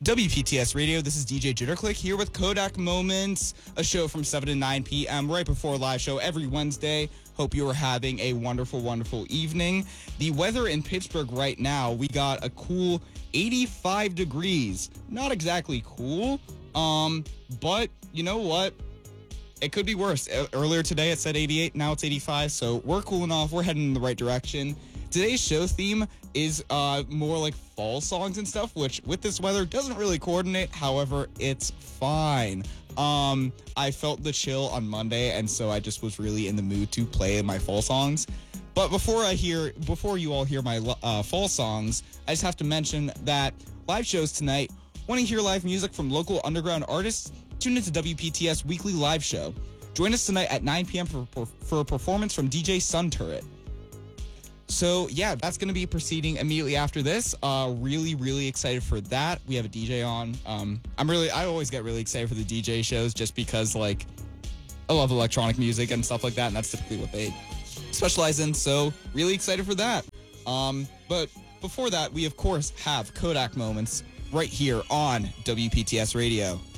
WPTS Radio, this is DJ Jitterclick here with Kodak Moments, a show from 7 to 9 p.m. right before live show every Wednesday. Hope you are having a wonderful, wonderful evening. The weather in Pittsburgh right now, we got a cool 85 degrees. Not exactly cool, but you know what? It could be worse. Earlier today it said 88, now it's 85, so we're cooling off. We're heading in the right direction. Today's show theme is more like fall songs and stuff, which with this weather doesn't really coordinate. However, it's fine. I felt the chill on Monday, and so I just was really in the mood to play my fall songs. But before you all hear my fall songs, I just have to mention that live shows tonight. Want to hear live music from local underground artists? Tune into WPTS Weekly Live Show. Join us tonight at 9 p.m. for a performance from DJ Sun Turret. So, yeah, that's going to be proceeding immediately after this. Really, really excited for that. We have a DJ on. I always get really excited for the DJ shows just because, like, I love electronic music and stuff like that, and that's typically what they specialize in. So, really excited for that. But before that, we, of course, have Kodak Moments right here on WPTS Radio.